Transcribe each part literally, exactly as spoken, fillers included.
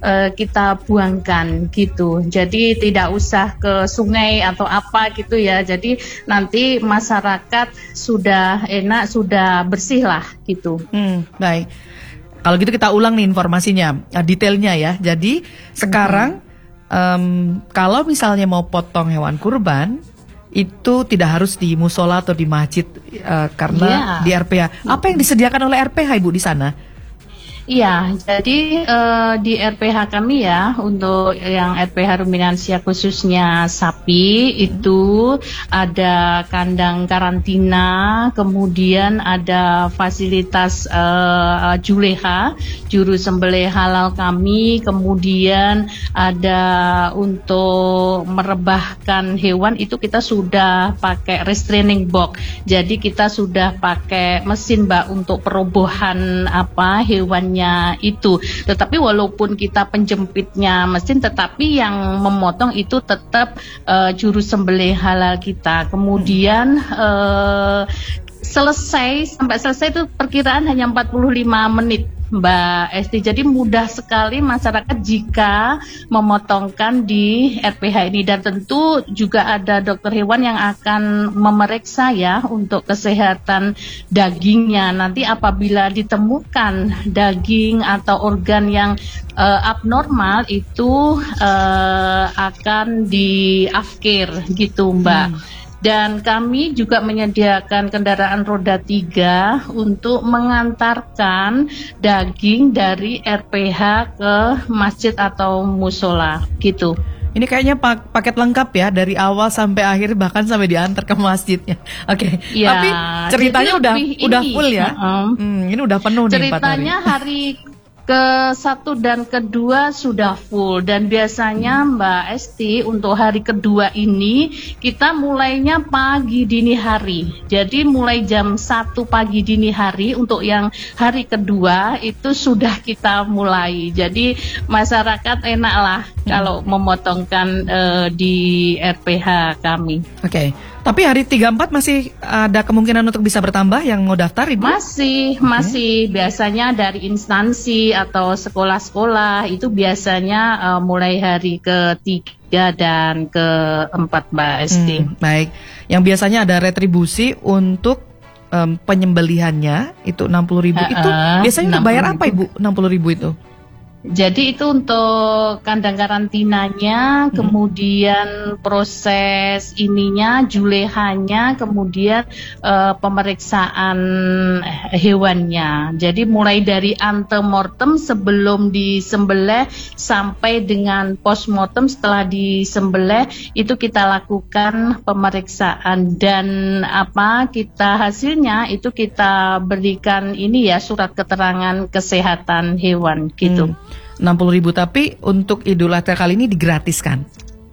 uh, kita buangkan gitu. Jadi tidak usah ke sungai atau apa gitu ya. Jadi nanti masyarakat sudah enak, sudah bersih lah gitu. Hmm, baik. Kalau gitu kita ulang nih informasinya, detailnya ya. Jadi sekarang um, kalau misalnya mau potong hewan kurban, itu tidak harus di musola atau di masjid uh, karena yeah. di R P H. Apa yang disediakan oleh R P H Ibu di sana? Iya, jadi uh, di R P H kami ya, untuk yang R P H ruminansia khususnya sapi itu ada kandang karantina, kemudian ada fasilitas uh, juleha, juru sembelih halal kami, kemudian ada untuk merebahkan hewan itu kita sudah pakai restraining box. Jadi kita sudah pakai mesin Mbak untuk perobohan apa hewan itu. Tetapi walaupun kita penjempitnya mesin, tetapi yang memotong itu tetap uh, juru sembelih halal kita. Kemudian uh, selesai sampai selesai itu perkiraan hanya empat puluh lima menit Mbak Esti. Jadi mudah sekali masyarakat jika memotongkan di R P H ini, dan tentu juga ada dokter hewan yang akan memeriksa ya untuk kesehatan dagingnya. Nanti apabila ditemukan daging atau organ yang uh, abnormal itu uh, akan diafkir gitu Mbak. Hmm. Dan kami juga menyediakan kendaraan roda tiga untuk mengantarkan daging dari R P H ke masjid atau musola gitu. Ini kayaknya pak paket lengkap ya, dari awal sampai akhir, bahkan sampai diantar ke masjidnya. Oke, okay. Ya, tapi ceritanya udah udah full ya. Uh-uh. Hmm, ini udah penuh nih ceritanya empat hari. Ke satu dan kedua sudah full, dan biasanya Mbak Esti untuk hari kedua ini kita mulainya pagi dini hari. Jadi mulai jam satu pagi dini hari untuk yang hari kedua itu sudah kita mulai. Jadi masyarakat enaklah hmm. kalau memotongkan uh, di R P H kami. Oke. Okay. Tapi hari tiga empat masih ada kemungkinan untuk bisa bertambah yang mau daftar Ibu? Masih, masih. Hmm. Biasanya dari instansi atau sekolah-sekolah itu biasanya uh, mulai hari ketiga dan keempat Mbak Esti. Hmm, baik. Yang biasanya ada retribusi untuk um, penyembelihannya itu enam puluh ribu. Uh, itu biasanya untuk bayar apa Ibu enam puluh ribu itu? Jadi itu untuk kandang karantinanya, hmm. kemudian proses ininya, julehanya, kemudian uh, pemeriksaan hewannya. Jadi mulai dari antemortem sebelum disembelih sampai dengan postmortem setelah disembelih itu kita lakukan pemeriksaan, dan apa kita hasilnya itu kita berikan ini ya, surat keterangan kesehatan hewan gitu. Hmm. enam puluh ribu, tapi untuk Idul Adha kali ini digratiskan?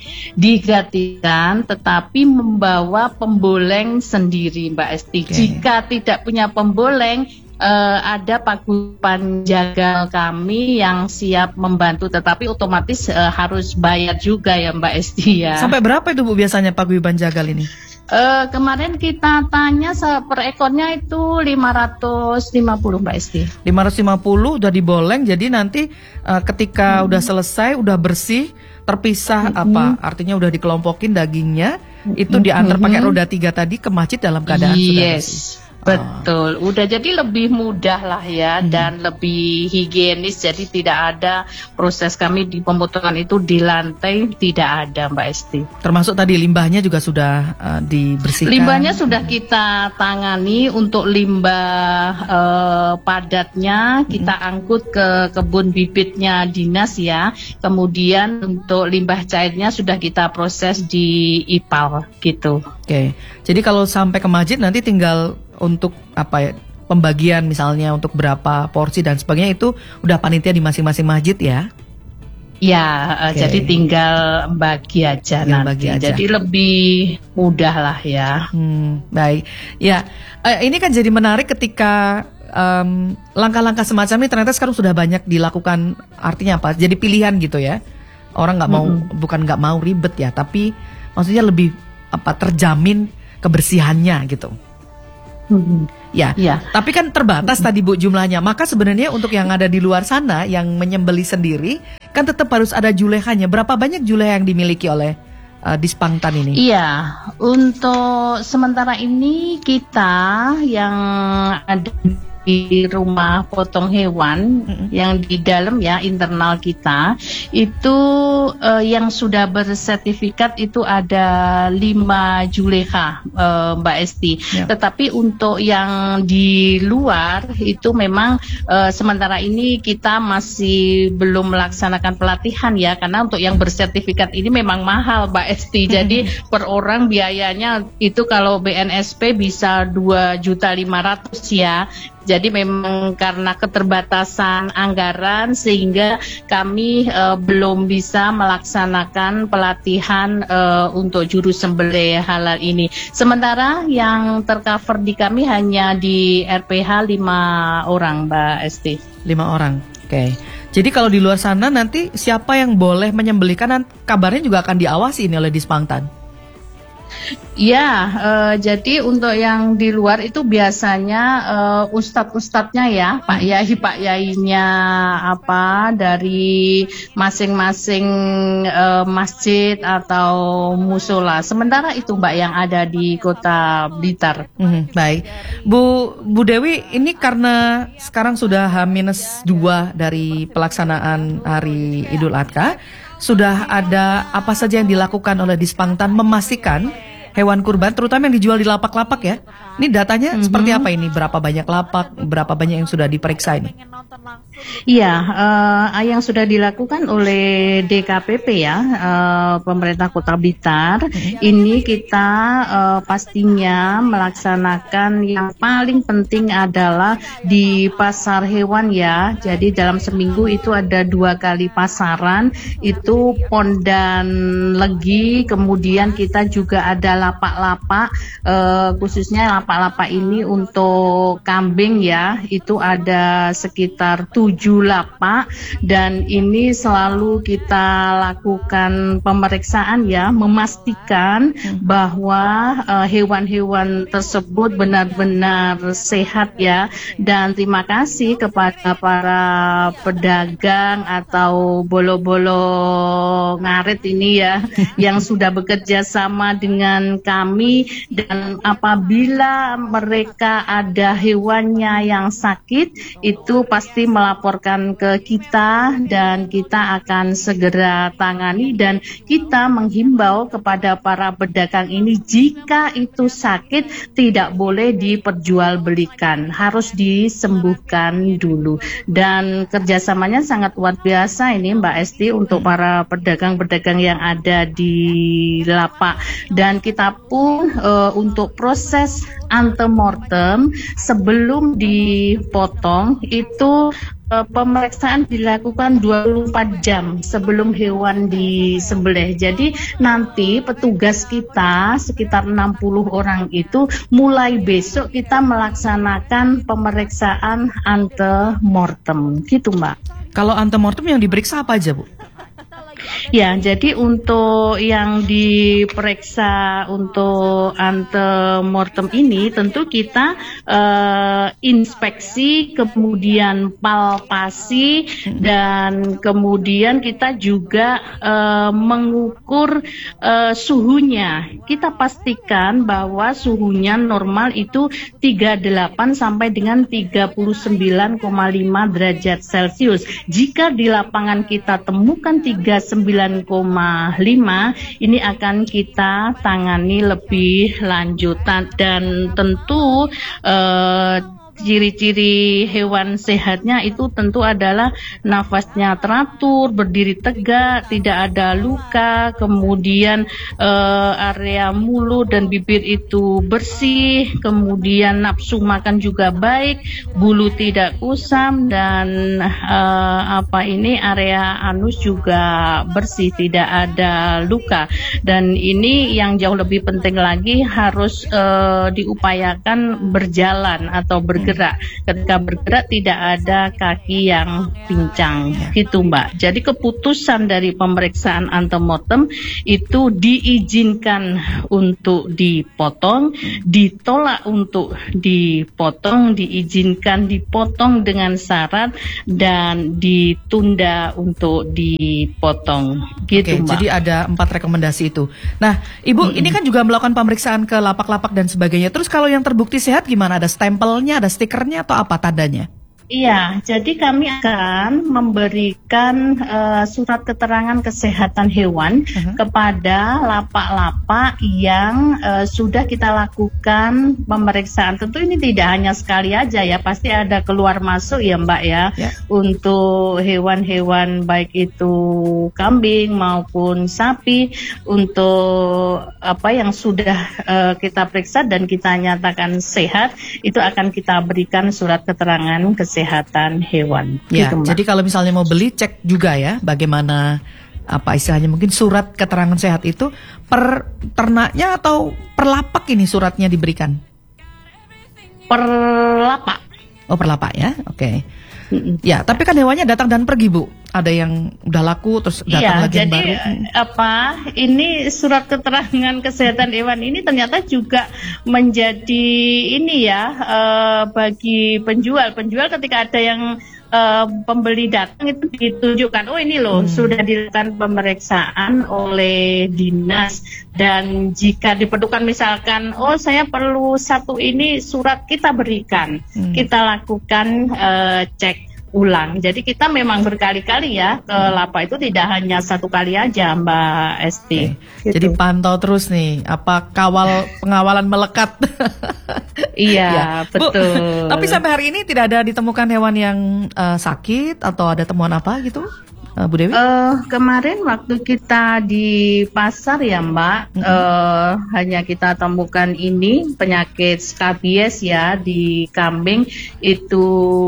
Digratiskan, tetapi membawa pemboleng sendiri Mbak Esti. Okay. Jika tidak punya pemboleng, uh, ada paguyuban jagal kami yang siap membantu, tetapi otomatis uh, harus bayar juga ya Mbak Esti ya. Sampai berapa itu Bu biasanya paguyuban jagal ini? Uh, kemarin kita tanya per ekornya itu lima ratus lima puluh Mbak Esti. lima ratus lima puluh udah diboleng, jadi nanti uh, ketika hmm. udah selesai, udah bersih, terpisah hmm. apa? Artinya udah dikelompokin dagingnya, hmm. itu diantar hmm. pakai roda tiga tadi ke masjid dalam keadaan yes. sudah bersih. Betul, udah jadi lebih mudah lah ya, hmm. dan lebih higienis, jadi tidak ada proses kami di pemotongan itu di lantai, tidak ada Mbak Esti. Termasuk tadi limbahnya juga sudah uh, dibersihkan? Limbahnya sudah kita tangani, untuk limbah uh, padatnya kita hmm. angkut ke kebun bibitnya dinas ya, kemudian untuk limbah cairnya sudah kita proses di I P A L gitu. Oke, jadi kalau sampai ke masjid nanti tinggal untuk apa ya, pembagian misalnya untuk berapa porsi dan sebagainya, itu udah panitia di masing-masing masjid ya? Ya, okay. Jadi tinggal bagi aja tinggal nanti. Bagi aja. Jadi lebih mudah lah ya. Hmm, baik. Ya, uh, ini kan jadi menarik ketika um, langkah-langkah semacam ini ternyata sekarang sudah banyak dilakukan. Artinya apa? Jadi pilihan gitu ya. Orang nggak mau, mm-hmm. bukan nggak mau ribet ya, tapi maksudnya lebih apa terjamin kebersihannya gitu. Hmm. Ya, ya, tapi kan terbatas hmm. tadi Bu jumlahnya. Maka sebenarnya untuk yang ada di luar sana yang menyembeli sendiri, kan kan tetap harus ada julehanya. Berapa banyak juleh yang dimiliki oleh uh, Dispangtan ini? Iya, untuk sementara ini kita yang ada di rumah potong hewan mm-hmm. yang di dalam ya internal kita itu uh, yang sudah bersertifikat itu ada lima juleha uh, Mbak Esti. Yeah. Tetapi untuk yang di luar itu memang uh, sementara ini kita masih belum melaksanakan pelatihan ya, karena untuk yang bersertifikat ini memang mahal Mbak Esti. Jadi per orang biayanya itu kalau B N S P bisa dua juta lima ratus ya. Jadi memang karena keterbatasan anggaran sehingga kami uh, belum bisa melaksanakan pelatihan uh, untuk juru sembelih halal ini. Sementara yang tercover di kami hanya di R P H lima orang Mbak Esti. Lima orang, oke. Okay. Jadi kalau di luar sana nanti siapa yang boleh menyembelihkan, kabarnya juga akan diawasi ini oleh Dispangtan. Ya, uh, jadi untuk yang di luar itu biasanya uh, ustadz-ustadznya ya, Pak Yai, Pak Yainya apa dari masing-masing uh, masjid atau musola. Sementara itu Mbak yang ada di Kota Blitar. Hmm, baik, Bu Bu Dewi, ini karena sekarang sudah H minus dua dari pelaksanaan Hari Idul Adha. Sudah ada apa saja yang dilakukan oleh Dispangtan memastikan hewan kurban, terutama yang dijual di lapak-lapak ya. Ini datanya mm-hmm. seperti apa ini? Berapa banyak lapak, berapa banyak yang sudah diperiksa ini? Iya, uh, yang sudah dilakukan oleh D K P P ya, uh, pemerintah Kota Blitar. Mm-hmm. Ini kita uh, pastinya melaksanakan yang paling penting adalah di pasar hewan ya. Jadi dalam seminggu itu ada dua kali pasaran, itu Pon dan Legi. Kemudian kita juga ada lapak-lapak, uh, khususnya lapak-lapak ini untuk kambing ya, itu ada sekitar tujuh lapak, dan ini selalu kita lakukan pemeriksaan ya, memastikan bahwa uh, hewan-hewan tersebut benar-benar sehat ya. Dan terima kasih kepada para pedagang atau bolo-bolo ngarit ini ya yang sudah bekerja sama dengan kami, dan apabila mereka ada hewannya yang sakit itu pasti melaporkan ke kita dan kita akan segera tangani. Dan kita menghimbau kepada para pedagang ini, jika itu sakit tidak boleh diperjualbelikan, harus disembuhkan dulu. Dan kerjasamanya sangat luar biasa ini Mbak Esti untuk para pedagang-pedagang yang ada di lapak. Dan kita pun uh, untuk proses antemortem sebelum dipotong itu uh, pemeriksaan dilakukan dua puluh empat jam sebelum hewan disembelih. Jadi nanti petugas kita sekitar enam puluh orang itu mulai besok kita melaksanakan pemeriksaan antemortem gitu Mbak. Kalau antemortem yang diperiksa apa aja Bu? Ya, jadi untuk yang diperiksa untuk antemortem ini tentu kita uh, inspeksi, kemudian palpasi, dan kemudian kita juga uh, mengukur uh, suhunya. Kita pastikan bahwa suhunya normal itu tiga puluh delapan sampai dengan tiga puluh sembilan koma lima derajat Celcius. Jika di lapangan kita temukan tiga puluh sembilan koma lima, ini akan kita tangani lebih lanjutan. Dan tentu eh, ciri-ciri hewan sehatnya itu tentu adalah nafasnya teratur, berdiri tegak, tidak ada luka, kemudian eh, area mulut dan bibir itu bersih, kemudian nafsu makan juga baik, bulu tidak kusam, dan eh, apa ini area anus juga bersih, tidak ada luka. Dan ini yang jauh lebih penting lagi, harus eh, diupayakan berjalan atau bergerak bergerak. Ketika bergerak tidak ada kaki yang pincang, gitu Mbak. Jadi keputusan dari pemeriksaan antemortem itu diizinkan untuk dipotong, ditolak untuk dipotong, diizinkan dipotong dengan syarat, dan ditunda untuk dipotong, gitu Oke, Mbak. jadi ada empat rekomendasi itu. Nah, Ibu, mm-hmm. ini kan juga melakukan pemeriksaan ke lapak-lapak dan sebagainya. Terus kalau yang terbukti sehat gimana? Ada stempelnya, ada stikernya, atau apa tandanya? Iya, jadi kami akan memberikan uh, surat keterangan kesehatan hewan uh-huh. kepada lapak-lapak yang uh, sudah kita lakukan pemeriksaan. Tentu ini tidak hanya sekali aja ya, pasti ada keluar masuk ya Mbak ya, yeah. untuk hewan-hewan baik itu kambing maupun sapi, untuk apa yang sudah uh, kita periksa dan kita nyatakan sehat, itu akan kita berikan surat keterangan kesehatan. Kesehatan hewan. Ya, gitu, jadi kalau misalnya mau beli, cek juga ya bagaimana apa istilahnya, mungkin surat keterangan sehat itu per ternaknya atau per lapak ini suratnya diberikan? Per lapak. Oh, per lapak ya, oke. Okay. Ya, tapi kan hewannya datang dan pergi Bu. Ada yang udah laku terus datang iya, lagi yang baru. Jadi apa? Ini surat keterangan kesehatan hewan ini ternyata juga menjadi ini ya uh, bagi penjual. Penjual ketika ada yang uh, pembeli datang itu ditunjukkan, oh ini loh hmm. sudah dilakukan pemeriksaan oleh dinas, dan jika diperlukan misalkan, oh saya perlu satu ini, surat kita berikan, hmm. kita lakukan uh, cek ulang. Jadi kita memang berkali-kali ya ke lapak itu, tidak hanya satu kali aja Mbak Esti. Gitu. Jadi pantau terus nih, apa kawal pengawalan melekat. Iya, ya, betul. Bu, tapi sampai hari ini tidak ada ditemukan hewan yang uh, sakit atau ada temuan apa gitu? Uh, Bu Dewi? Uh, kemarin waktu kita di pasar ya Mbak, mm-hmm. uh, hanya kita temukan ini penyakit skabies ya di kambing itu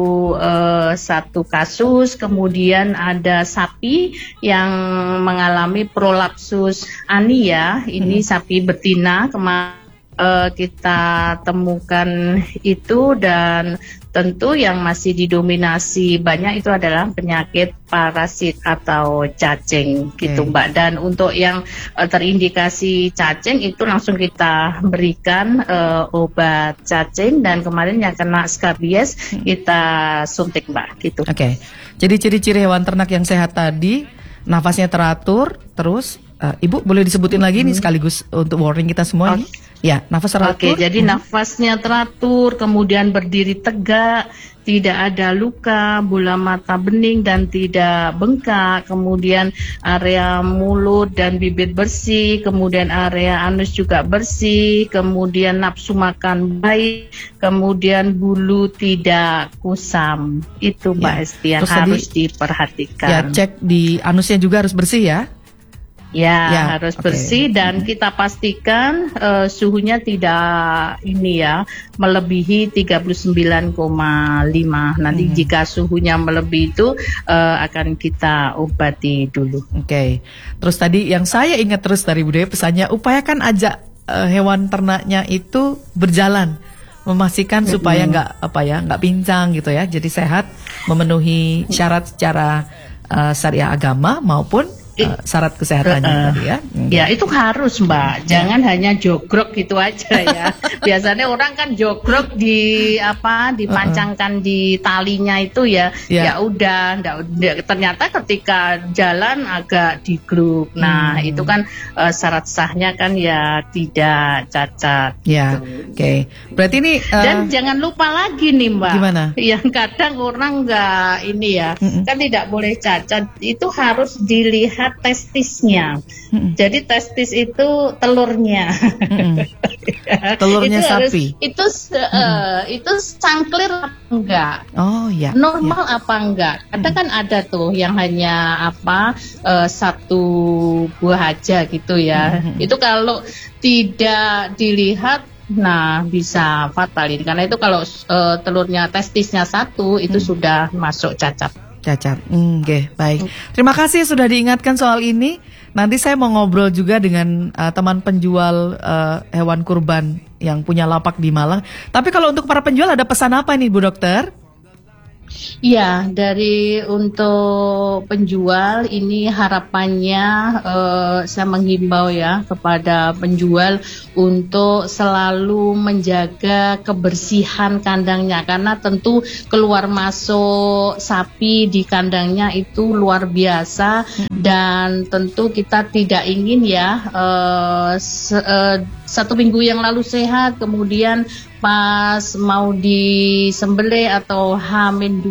uh, satu kasus. Kemudian ada sapi yang mengalami prolapsus ania, ini mm-hmm. sapi betina kemarin uh, kita temukan itu, dan tentu yang masih didominasi banyak itu adalah penyakit parasit atau cacing, gitu okay. Mbak. Dan untuk yang uh, terindikasi cacing itu langsung kita berikan uh, obat cacing, dan kemarin yang kena skabies hmm. kita suntik Mbak, gitu. Oke. Okay. Jadi ciri-ciri hewan ternak yang sehat tadi, nafasnya teratur, terus uh, Ibu boleh disebutin hmm. lagi nih sekaligus untuk warning kita semua okay. ini. Ya, nafas teratur. Oke, jadi hmm. nafasnya teratur, kemudian berdiri tegak, tidak ada luka, bola mata bening dan tidak bengkak, kemudian area mulut dan bibir bersih, kemudian area anus juga bersih, kemudian nafsu makan baik, kemudian bulu tidak kusam. Itu Mbak ya. Esti yang harus tadi, diperhatikan. Ya, cek di anusnya juga harus bersih ya. Ya, ya, harus okay. bersih, dan kita pastikan uh, suhunya tidak ini ya melebihi tiga puluh sembilan koma lima. Nanti hmm. jika suhunya melebihi itu uh, akan kita obati dulu. Oke. Okay. Terus tadi yang saya ingat terus dari Bu Dewi pesannya, upayakan ajak uh, hewan ternaknya itu berjalan, memastikan mm-hmm. supaya nggak apa ya nggak pincang gitu ya. Jadi sehat, memenuhi syarat secara uh, syariah agama maupun Uh, syarat kesehatannya uh, uh, tadi ya. Hmm. Ya itu harus Mbak, jangan hmm. hanya jogrok gitu aja ya. Biasanya orang kan jogrok di apa dipancangkan uh, uh. di talinya itu ya. Yeah. Ya udah, enggak, ternyata ketika jalan agak di grup. Nah hmm. itu kan uh, syarat sahnya kan ya tidak cacat. Ya, gitu. Oke. Okay. Berarti ini uh, dan jangan lupa lagi nih Mbak. Gimana? Yang kadang orang enggak ini ya, mm-mm. kan tidak boleh cacat. Itu harus dilihat testisnya. Mm-mm. Jadi testis itu telurnya. Telurnya itu sapi. Harus, itu uh, itu cangklir apa enggak? Oh ya. Normal ya. apa enggak? Kadang kan ada tuh yang hanya apa uh, satu buah aja gitu ya. Mm-hmm. Itu kalau tidak dilihat, nah bisa fatalin, karena itu kalau uh, telurnya testisnya satu itu hmm. sudah masuk cacat. Cacat, hmm, oke okay, baik. Terima kasih sudah diingatkan soal ini. Nanti saya mau ngobrol juga dengan uh, teman penjual uh, hewan kurban yang punya lapak di Malang. Tapi kalau untuk para penjual ada pesan apa nih Bu Dokter? Iya, dari untuk penjual ini harapannya eh, saya menghimbau ya kepada penjual untuk selalu menjaga kebersihan kandangnya, karena tentu keluar masuk sapi di kandangnya itu luar biasa dan tentu kita tidak ingin ya eh, se, eh, satu minggu yang lalu sehat kemudian pas mau disembelih atau H